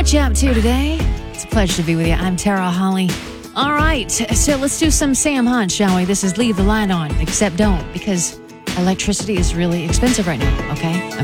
what you up to today? It's a pleasure to be with you. I'm Tara Holly. All right, so let's do some Sam Hunt, shall we? This is Leave the Light On, except don't, because electricity is really expensive right now, okay?